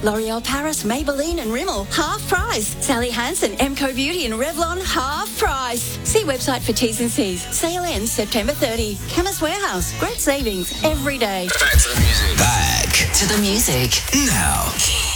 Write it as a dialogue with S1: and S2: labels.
S1: L'Oreal Paris, Maybelline and Rimmel, half price. Sally Hansen, Emco Beauty and Revlon, half price. See website for T's and C's. Sale ends September 30. Chemist Warehouse, great savings every day.
S2: Back to the music.
S3: Back
S2: to the music
S3: now.